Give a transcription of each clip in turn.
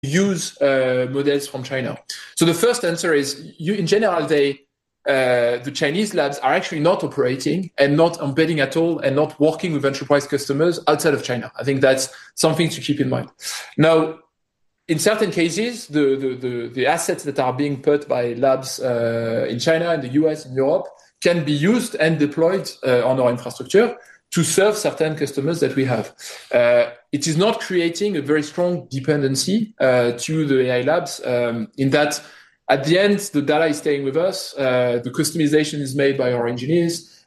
use models from China? So the first answer is, in general, the Chinese labs are actually not operating and not embedding at all and not working with enterprise customers outside of China. I think that's something to keep in mind. Now, in certain cases, the assets that are being put by labs in China, in the US, in Europe, can be used and deployed on our infrastructure to serve certain customers that we have. It is not creating a very strong dependency to the AI labs in that at the end, the data is staying with us, the customization is made by our engineers,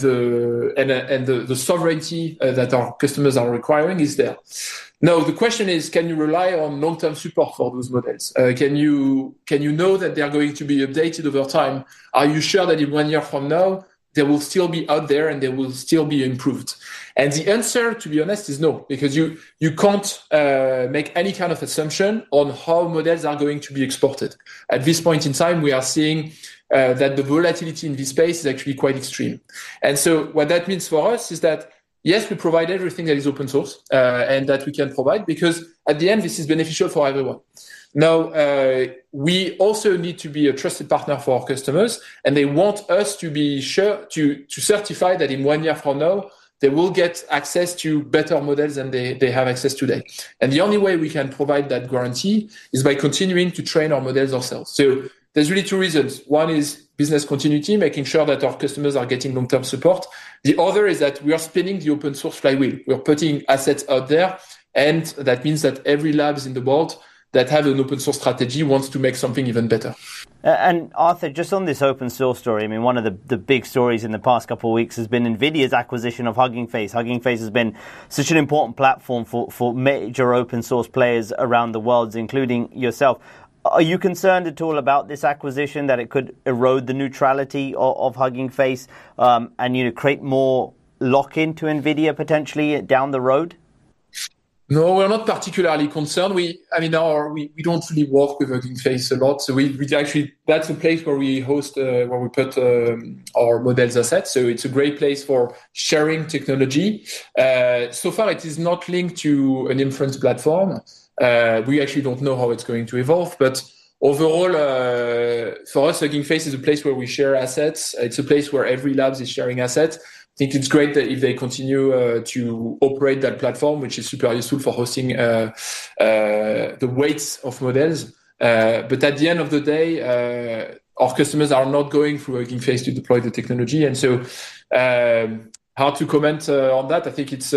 the sovereignty that our customers are requiring is there. Now, the question is, can you rely on long-term support for those models? Can you know that they are going to be updated over time? Are you sure that in 1 year from now, they will still be out there and they will still be improved? And the answer, to be honest, is no, because you can't make any kind of assumption on how models are going to be exported. At this point in time, we are seeing that the volatility in this space is actually quite extreme. And so what that means for us is that, yes, we provide everything that is open source and that we can provide, because at the end, this is beneficial for everyone. Now, we also need to be a trusted partner for our customers, and they want us to be sure to certify that in 1 year from now, they will get access to better models than they have access today. And the only way we can provide that guarantee is by continuing to train our models ourselves. So there's really two reasons. One is business continuity, making sure that our customers are getting long-term support. The other is that we are spinning the open source flywheel. We're putting assets out there, and that means that every labs in the world that have an open source strategy wants to make something even better. And Arthur, just on this open source story, I mean, one of the big stories in the past couple of weeks has been NVIDIA's acquisition of Hugging Face. Hugging Face has been such an important platform for major open source players around the world, including yourself. Are you concerned at all about this acquisition, that it could erode the neutrality of Hugging Face and create more lock-in to NVIDIA potentially down the road? No, we're not particularly concerned. We don't really work with Hugging Face a lot. So we actually, that's a place where we host, where we put our models assets. So it's a great place for sharing technology. So far, it is not linked to an inference platform. We actually don't know how it's going to evolve. But overall, for us, Hugging Face is a place where we share assets. It's a place where every lab is sharing assets. I think it's great that if they continue to operate that platform, which is super useful for hosting the weights of models. But at the end of the day, our customers are not going through Hugging Face to deploy the technology. And so hard to comment on that. I think it's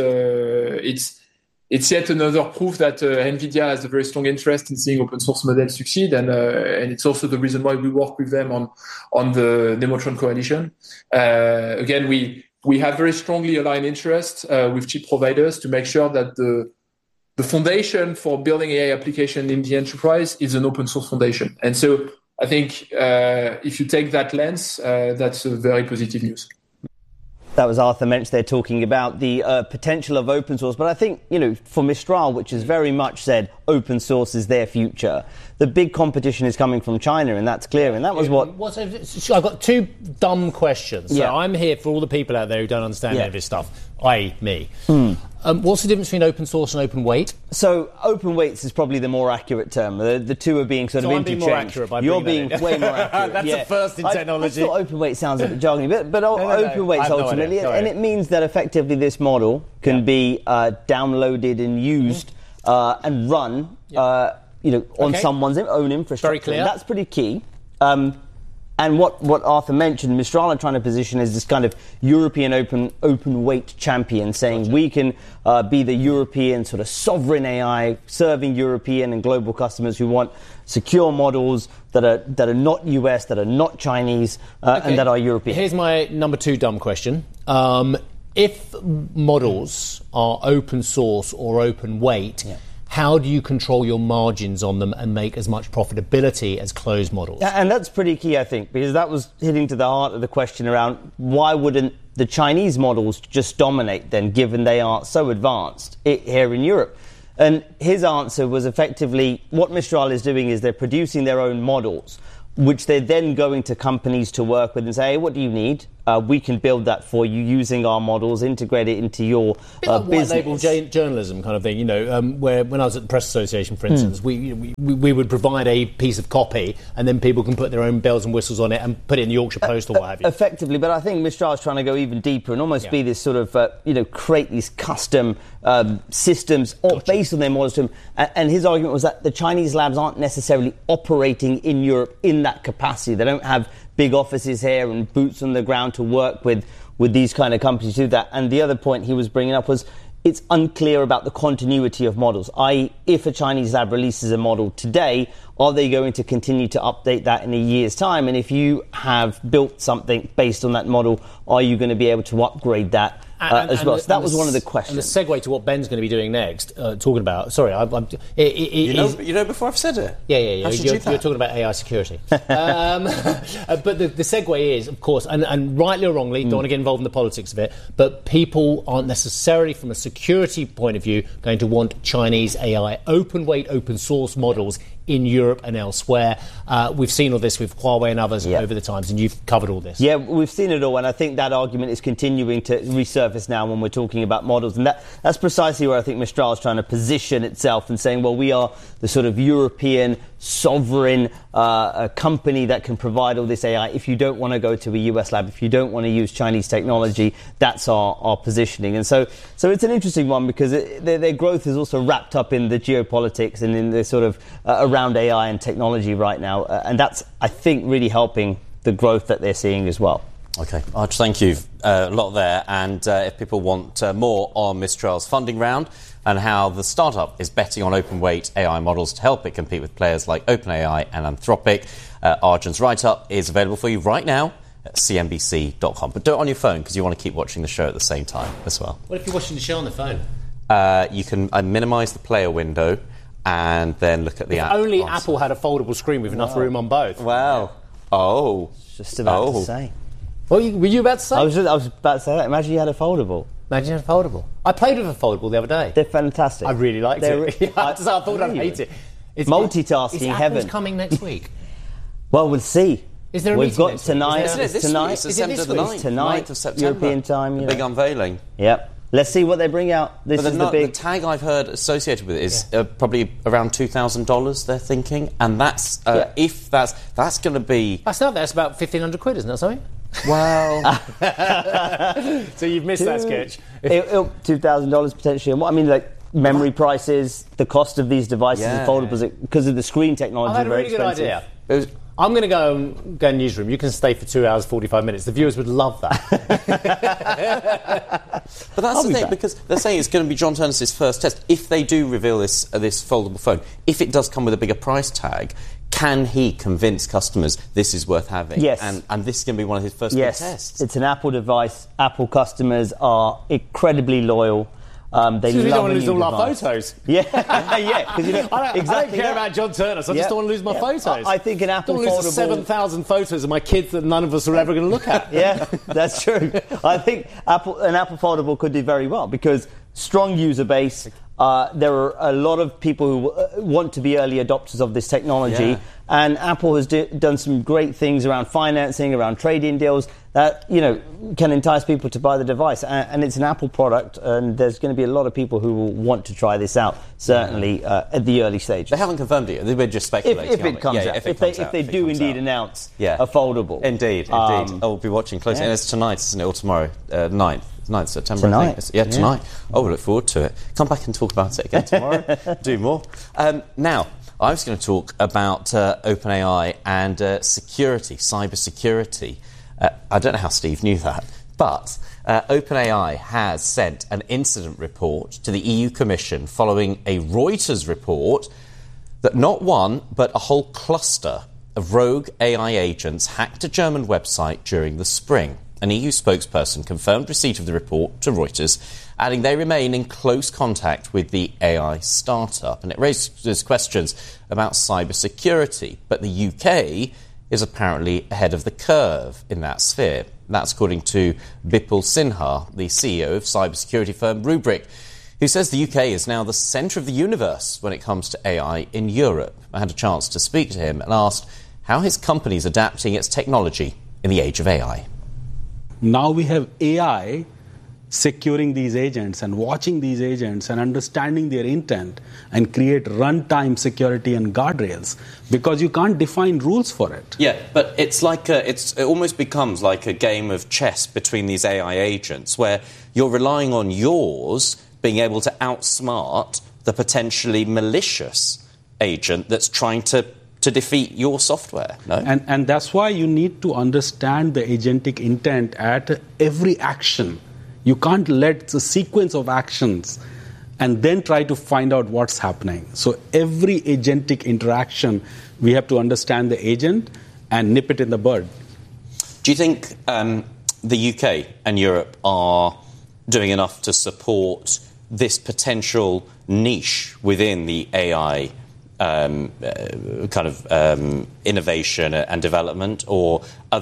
yet another proof that NVIDIA has a very strong interest in seeing open source models succeed. And it's also the reason why we work with them on the Nemotron Coalition. Again, we have very strongly aligned interests with chip providers to make sure that the foundation for building AI application in the enterprise is an open source foundation. And so I think if you take that lens, that's a very positive news. That was Arthur Mensch there talking about the potential of open source. But I think, for Mistral, which has very much said open source is their future, the big competition is coming from China, and that's clear. And that was I've got two dumb questions. So I'm here for all the people out there who don't understand any of this stuff, i.e. me. What's the difference between open source and open weight? So open weights is probably the more accurate term. The two are being sort of interchanged. I'm being more accurate by You're being way more accurate. That's a first in technology. I thought open weight sounds a bit jargony, but open weights ultimately, and it means that effectively this model can be downloaded and used and run on someone's own infrastructure. Very clear. And that's pretty key. And what Arthur mentioned, Mistral are trying to position as this kind of European open weight champion, saying we can be the European sort of sovereign AI, serving European and global customers who want secure models that are not US, that are not Chinese, and that are European. Here's my number two dumb question. If models are open source or open weight, how do you control your margins on them and make as much profitability as closed models? And that's pretty key, I think, because that was hitting to the heart of the question around why wouldn't the Chinese models just dominate then, given they are so advanced here in Europe? And his answer was effectively what Mistral is doing is they're producing their own models, which they're then going to companies to work with and say, hey, what do you need? we can build that for you using our models, integrate it into your business. White label journalism kind of thing, where when I was at the Press Association, for instance, we would provide a piece of copy and then people can put their own bells and whistles on it and put it in the Yorkshire Post or what have you. Effectively, but I think Mistral is trying to go even deeper and almost be this sort of, create these custom systems based on their models. And his argument was that the Chinese labs aren't necessarily operating in Europe in that capacity. They don't have big offices here and boots on the ground to work with these kind of companies to do that. And the other point he was bringing up was it's unclear about the continuity of models, i.e. if a Chinese lab releases a model today, are they going to continue to update that in a year's time? And if you have built something based on that model, are you going to be able to upgrade that as well? So that was one of the questions. And the segue to what Ben's going to be doing next, talking about... Sorry, before I've said it? Yeah. You're talking about AI security. But the segue is, of course, and rightly or wrongly, don't want to get involved in the politics of it, but people aren't necessarily, from a security point of view, going to want Chinese AI open-weight, open-source models in Europe and elsewhere. We've seen all this with Huawei and others over the times, and you've covered all this. Yeah, we've seen it all, and I think that argument is continuing to resurface now when we're talking about models. And that's precisely where I think Mistral is trying to position itself and saying, well, we are the sort of European sovereign company that can provide all this AI. If you don't want to go to a US lab, if you don't want to use Chinese technology, that's our positioning. And so it's an interesting one because their growth is also wrapped up in the geopolitics and in the sort of around AI and technology right now. And that's, I think, really helping the growth that they're seeing as well. OK, Arch, thank you. A lot there. And if people want more on Mistral's funding round and how the startup is betting on open-weight AI models to help it compete with players like OpenAI and Anthropic, Arjun's write-up is available for you right now at cnbc.com. But do it on your phone because you want to keep watching the show at the same time as well. What if you're watching the show on the phone? You can minimise the player window and then look at the app. Only Apple had a foldable screen with enough room on both. Wow. Oh. Just about to say. What were you about to say? I was about to say that. Imagine you had a foldable. Imagine you had a foldable. I played with a foldable the other day. They're fantastic. I really liked it. I thought I'd hate it. It's multitasking is heaven. Apple's coming next week? Well, we'll see. Is there a We've meeting got next tonight. week? It's tonight. It's December the 9th. Tonight, 9th of September. European time. The big unveiling. Yep. Let's see what they bring out. The tag I've heard associated with it is probably around $2,000. They're thinking, and that's if that's going to be. That's about £1,500, isn't that something? Well, so you've missed that sketch. $2,000 potentially. And what I mean, like memory prices, the cost of these devices and foldables because of the screen technology. I had a really good idea. I'm going to go in newsroom. You can stay for 2 hours, 45 minutes. The viewers would love that. But that's the thing, because they're saying it's going to be John Turners' first test. If they do reveal this foldable phone, if it does come with a bigger price tag, can he convince customers this is worth having? Yes. And this is going to be one of his first big tests. It's an Apple device. Apple customers are incredibly loyal. They love we don't want to lose all our photos. Yeah, because I don't care about John Turner, so I just don't want to lose my photos. I think an Apple foldable... I don't want to lose 7,000 photos of my kids that none of us are ever going to look at. Yeah, that's true. I think an Apple foldable could do very well because strong user base. There are a lot of people who want to be early adopters of this technology, and Apple has done some great things around financing, around trade-in deals that can entice people to buy the device. And it's an Apple product, and there's going to be a lot of people who will want to try this out. Certainly at the early stage. They haven't confirmed it. They're just speculating. If it comes out, if they do indeed announce a foldable, indeed. We'll be watching closely. And it's tonight, isn't it, or tomorrow, 9th. 9th September, tonight. I think. Tonight. Oh, we look forward to it. Come back and talk about it again tomorrow. Do more. Now, I was going to talk about OpenAI and security, cyber security. I don't know how Steve knew that, but OpenAI has sent an incident report to the EU Commission following a Reuters report that not one, but a whole cluster of rogue AI agents hacked a German website during the spring. An EU spokesperson confirmed receipt of the report to Reuters, adding they remain in close contact with the AI startup. And it raises questions about cybersecurity. But the UK is apparently ahead of the curve in that sphere. That's according to Bipul Sinha, the CEO of cybersecurity firm Rubrik, who says the UK is now the centre of the universe when it comes to AI in Europe. I had a chance to speak to him and asked how his company is adapting its technology in the age of AI. Now we have AI securing these agents and watching these agents and understanding their intent and create runtime security and guardrails, because you can't define rules for it. Yeah, but it's like it almost becomes like a game of chess between these AI agents where you're relying on yours being able to outsmart the potentially malicious agent that's trying to defeat your software, no? And that's why you need to understand the agentic intent at every action. You can't let the sequence of actions and then try to find out what's happening. So every agentic interaction, we have to understand the agent and nip it in the bud. Do you think the UK and Europe are doing enough to support this potential niche within the AI innovation and development, or are